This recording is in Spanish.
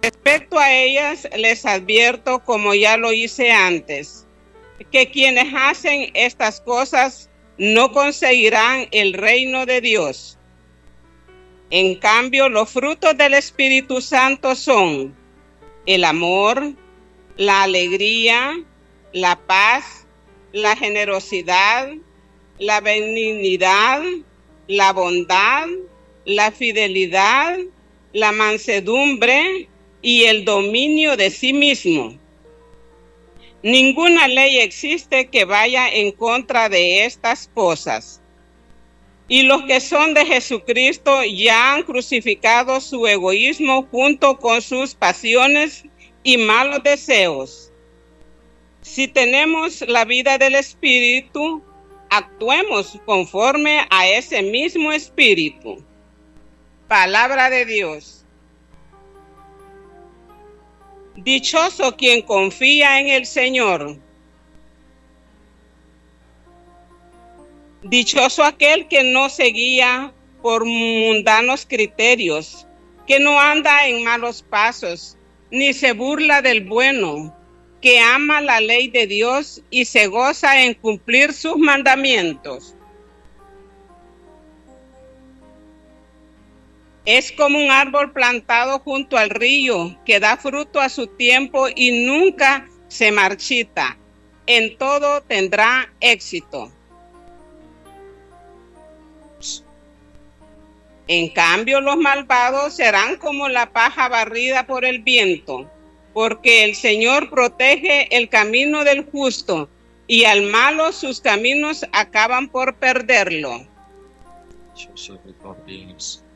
Respecto a ellas, les advierto, como ya lo hice antes, que quienes hacen estas cosas no conseguirán el reino de Dios. En cambio, los frutos del Espíritu Santo son el amor, la alegría, la paz, la generosidad, la benignidad, la bondad, la fidelidad, la mansedumbre y el dominio de sí mismo. Ninguna ley existe que vaya en contra de estas cosas. Y los que son de Jesucristo ya han crucificado su egoísmo junto con sus pasiones y malos deseos. Si tenemos la vida del Espíritu, actuemos conforme a ese mismo Espíritu. Palabra de Dios. Dichoso quien confía en el Señor. Dichoso aquel que no se guía por mundanos criterios, que no anda en malos pasos, ni se burla del bueno, que ama la ley de Dios y se goza en cumplir sus mandamientos. Es como un árbol plantado junto al río, que da fruto a su tiempo y nunca se marchita. En todo tendrá éxito. En cambio, los malvados serán como la paja barrida por el viento, porque el Señor protege el camino del justo, y al malo sus caminos acaban por perderlo.